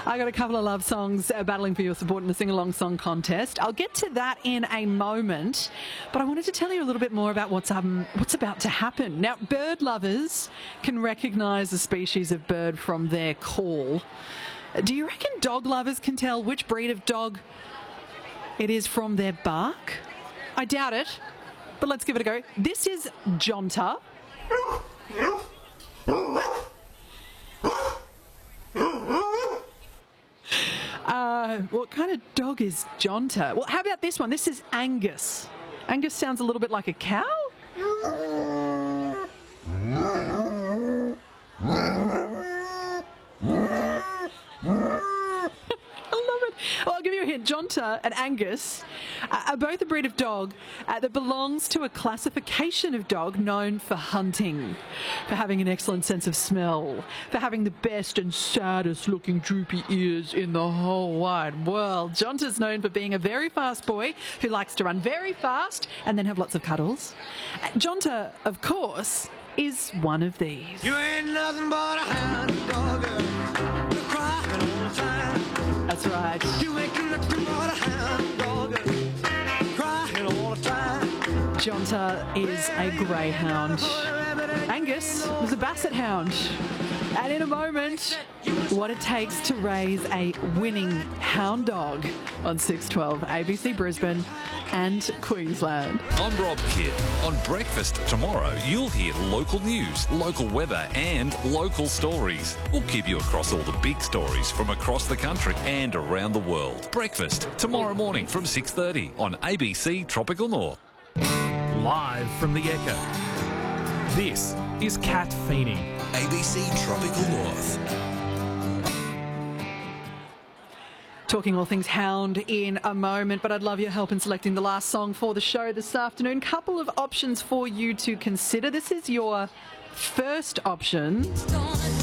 I got a couple of love songs battling for your support in the sing-along song contest. I'll get to that in a moment, but I wanted to tell you a little bit more about what's about to happen. Now, bird lovers can recognise the species of bird from their call. Do you reckon dog lovers can tell which breed of dog it is from their bark? I doubt it, but let's give it a go. This is Jonta. What kind of dog is Jonta? Well, how about this one? This is Angus. Angus sounds a little bit like a cow. Well, I'll give you a hint. Jonta and Angus are both a breed of dog that belongs to a classification of dog known for hunting, for having an excellent sense of smell, for having the best and saddest looking droopy ears in the whole wide world. Jonta's known for being a very fast boy who likes to run very fast and then have lots of cuddles. Jonta, of course, is one of these. You ain't nothing but a hound dog, you're crying all the time. That's right. You ain't nothing but a hound dog, crying all the time. Jonta is a greyhound. Angus was a basset hound. And in a moment, what it takes to raise a winning hound dog on 612 ABC Brisbane and Queensland. I'm Rob Kidd. On Breakfast tomorrow, you'll hear local news, local weather and local stories. We'll keep you across all the big stories from across the country and around the world. Breakfast tomorrow morning from 6:30 on ABC Tropical North. Live from the Echo. This is Cat Feeney. ABC Tropical North. Talking all things hound in a moment, but I'd love your help in selecting the last song for the show this afternoon. Couple of options for you to consider. This is your first option.